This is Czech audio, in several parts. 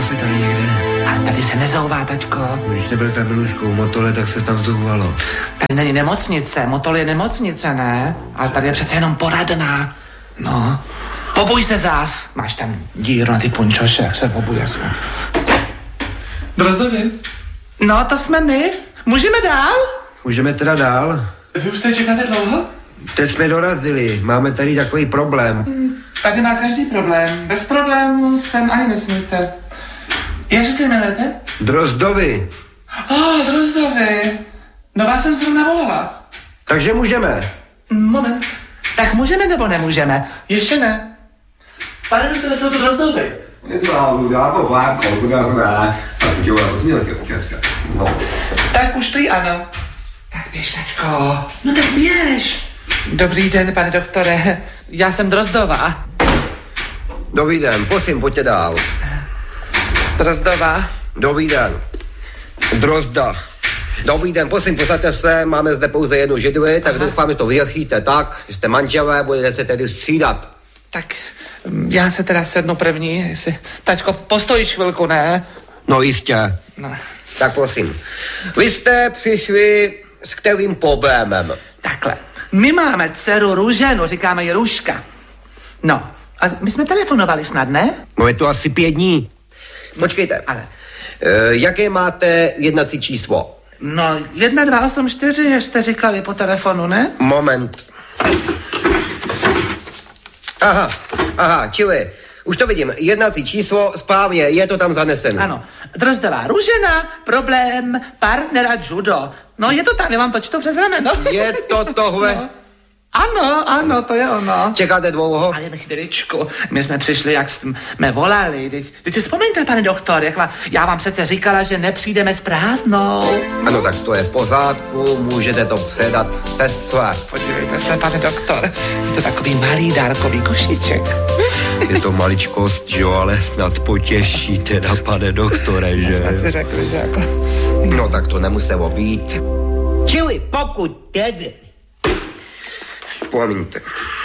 asi tady někde. Ale tady se nezouvá, taťko. Když jste byl tam Miluškou Motole, tak se tam zouvalo. Tady není nemocnice, Motol je nemocnice, ne? Ale tady je přece jenom poradna. No. Obuj se zás. Máš tam díru na ty punčoše, jak se obuje. Drozdovi? No, to jsme my. Můžeme dál? Můžeme teda dál? Vy už tady čekáte dlouho? Teď jsme dorazili, máme tady takový problém. Tady má každý problém. Bez problémů sem ani nesmíte. Jakže se jmenujete? Drozdovi. Drozdovi. No vás jsem zrovna volala. Takže můžeme. Moment. Tak můžeme nebo nemůžeme? Ještě ne. Pane doktore, jsou to Drozdovi. Tak už prý ano. Tak běž, tačko. No tak běž. Dobrý den, pane doktore. Já jsem Drozdová. Dobrý den, prosím, pojďte dál. Drozdová. Dobrý den. Drozda. Dobrý den, prosím, posaďte se, máme zde pouze jednu židli, tak doufám, že to vyřešíte tak, že jste manželé, budete se tedy střídat. Tak já se teda sednu první, jestli... Tačko, postojíš chvilku, ne? No jistě. No. Tak prosím, vy jste přišli s kterým problémem? Takhle, my máme dceru Růženu, říkáme ji Růžka. No, a my jsme telefonovali snad, ne? No je to asi 5 dní. Počkejte, Ale... jaké máte jednací číslo? No, 1284 jste říkali po telefonu, ne? Moment. Aha, čili, už to vidím, jednací číslo, správně, je to tam zanesené. Ano, Drozdová Růžena, problém, partnera judo. No, je to tam, já vám to čtu přes rameno. Je to tohle? No. Ano, to je ono. Čekáte dlouho? Ale jen chviličku, my jsme přišli, jak jsme volali. Teď si vzpomeňte, pane doktor, já vám přece říkala, že nepřijdeme s prázdnou. Ano, tak to je v pořádku, můžete to předat sestře. Podívejte se, pane doktor, je to takový malý dárkový košíček. Je to maličkost, jo, ale snad potěší teda, pane doktore, že? Jsme si řekli, že jako... No, tak to nemuselo být. Čili pokud tedy... Promiňte.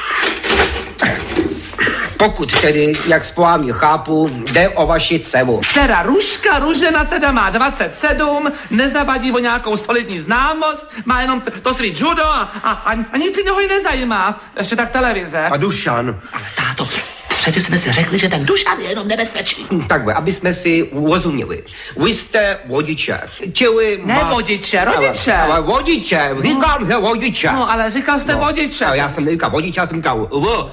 Pokud tedy, jak správně chápu, jde o vaši dceru. Dcera Růžka Růžena teda má 27, nezavadí o nějakou solidní známost, má jenom to svý judo a nic jiného ji nezajímá. Ještě tak televize. A Dušan? Ale táto, přeci jsme si řekli, že ten Dušan je jenom nebezpečný. Takhle, aby jsme si rozuměli. Vy jste vodiče, čili... Ne vodiče, rodiče. Ale vodiče, říkám, že vodiče. No, ale říkal jste vodiče. Ale já jsem neříkal vodiče, já jsem říkal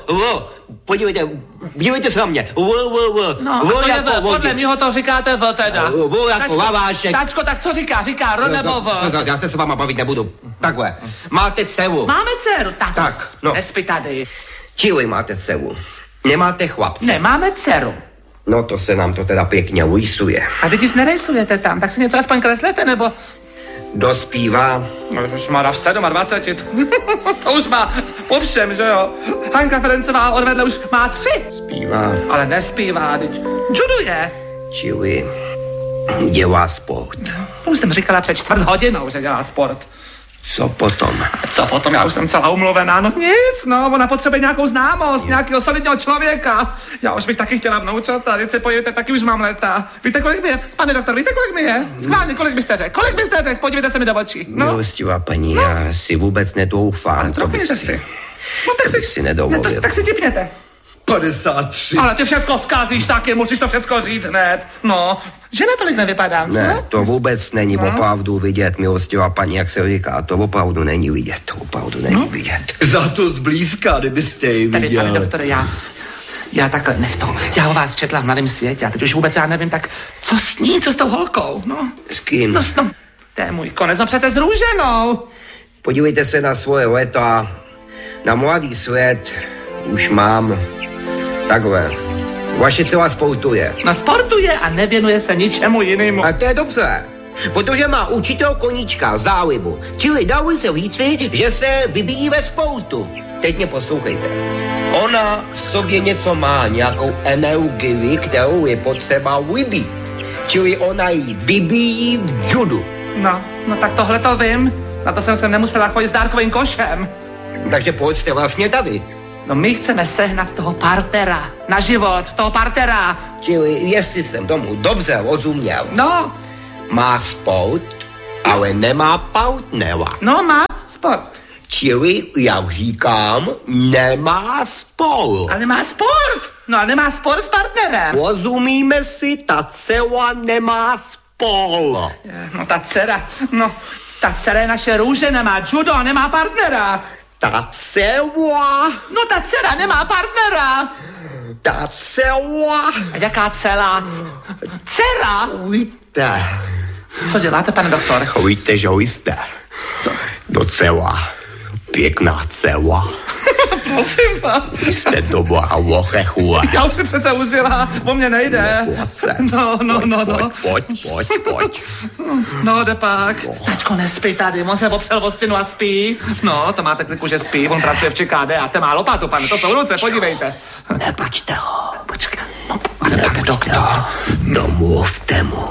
podívejte se na mě. No, a to je podle mýho to říkáte v teda. Jako lavášek. Tačko, tak co říká? Říká R nebo V? Já se s váma bavit nebudu. Takhle, máte dceru. Máme dceru, tak, no. Nespí tady. Čili máte dceru. Nemáte chlapce. Nemáme dceru. No to se nám to teda pěkně rýsuje. A vy nic nerejsujete tam, tak si něco aspoň kreslete, nebo... Dospívá. No už má v 27. To už má po všem, že jo? Hanka Ferencová odvedle už má 3. Zpívá. Ale nespívá, teď juduje. Čili dělá sport. To už jsem říkala před 4 hodinou, že dělá sport. Co potom? Co potom? Já už jsem celá umluvená. No nic, no, ona potřebuje nějakou známost, nějakého solidního člověka. Já už bych taky chtěla vnoučata, teď se podívejte, taky už mám léta. Víte, kolik mi je? Pane doktor, víte, kolik mi je? Schválně, kolik byste řekl? Kolik byste řekl? Podívejte se mi do očí. No. Milostivá paní, no. Já si vůbec nedoufám. To bych si. No tak si nedovolil. Ne, tak si tipněte. 53. Ale ty všecko zkázíš taky, musíš to všecko říct hned. No, že na tolik nevypadám, co? Ne, to vůbec není opravdu vidět, milostivá paní, jak se říká, to opravdu není vidět, to opravdu není vidět. Za to zblízka, kdybyste ji viděli. Tady, pane doktore, já takhle nechto. Já o vás četla v Mladém světě a teď už vůbec já nevím, tak co s ní, co s tou holkou, no? S kým? No, to je můj konec, no přece s Růženou. Podívejte se na svoje léta, na mladý svět už mám takhle. Vaše celá sportuje. No sportuje a nevěnuje se ničemu jinému. A to je dobře, protože má učitel koníčka zálibu. Čili dalo se říci, že se vyvíjí ve sportu. Teď mě poslouchejte. Ona v sobě něco má, nějakou energii, kterou je potřeba vybít. Čili ona ji vybíjí v judu. No tak tohle to vím. Na to jsem se nemusela chodit s dárkovým košem. Takže proč jste vlastně tady? No my chceme sehnat toho partnera. Na život, toho partnera. Čili, jestli jsem tomu dobře rozuměl, No, má sport, ale nemá partnera. no má sport. Čili, jak říkám, nemá sport. Ale má sport. No ale nemá sport s partnerem. Rozumíme si, ta dcera nemá sport. No ta dcera je naše růže, nemá judo a nemá partnera. Ta dcera, No ta dcera nemá partnera. ta dcera, A jaká celá? Dcera? víte, Co děláte, pane doktor? víte, že jste docela pěkná dcera. Prosím vás. Jste dobrá ochechu. Já už jsem přece užila, o mě nejde. No. Pojď. No, jde pak. Tačko nespí tady, on se opřel o stěnu a spí. No, to máte kliku, že spí, on pracuje v ČKD a ten má lopatu, pane, to jsou ruce, podívejte. Nepačte ho. Počkej, no, ale pane doktor. Domluvte mu,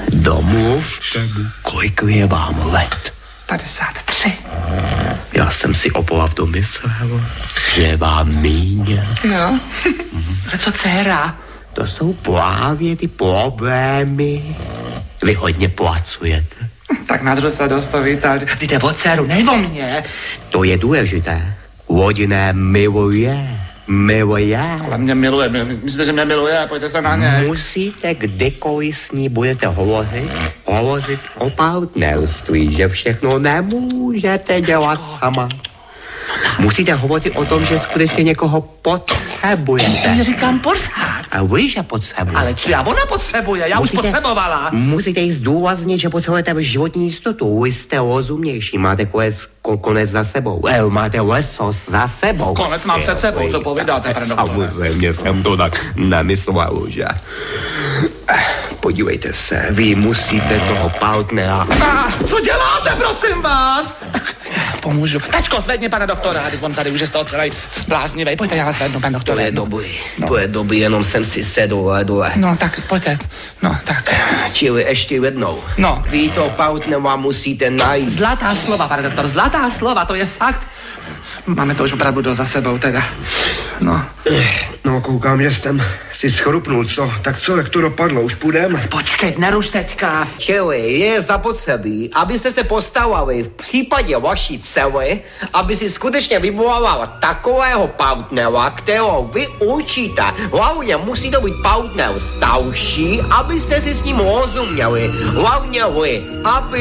kolik je vám let. 53. Já jsem si opravdu myslel, že vám míň. Jo. Ale co dcera? To jsou právě ty problémy. Vy hodně pracujete. Tak na druhé se dostavíte, jde o dceru, ne o mě. To je důležité. Rodina miluje. Ale mě miluje, myslíte, že mě miluje, pojďte se na něj. Musíte, kdykoliv s ní budete hovořit o partnerství, že všechno nemůžete dělat sama. Musíte hovořit o tom, že skutečně někoho potřebujete. Já říkám pořád. A vy, že potřebujete. Ale co já ona potřebuje, já už potřebovala. Musíte jí zdůraznit, že potřebujete životní jistotu. Vy jste rozumnější, máte konec za sebou. Máte lesos za sebou. Konec mám před sebou, co povídáte, pane doktore? Samozřejmě jsem to tak nemyslel, že? Podívejte se, vy musíte toho partnera. Co děláte, prosím vás? Tak já vás pomůžu. Tačko, zvedni, pane doktora, teď on tady už je z toho celý bláznivej. Pojďte, já vás zvednu, pane doktore. To je dobrý, jenom jsem si sedl dole. No, tak pojďte. No, tak. Čili ještě jednou. No. Vy toho partnera musíte najít. Zlatá slova, pane doktor, zlatá slova, to je fakt. Máme to už opravdu dost za sebou, teda. No. No, koukám, že jsem si schrupnul, co? Tak co, jak to dopadlo, už půjdem? Počkej, neruš teďka. Čili je zapotřebí, abyste se postavili v případě vaší dcery, aby si skutečně vyvolala takového partnera, kterého vy určíte. Hlavně musí to být partner starší, abyste si s ním rozuměli. Hlavně vy, aby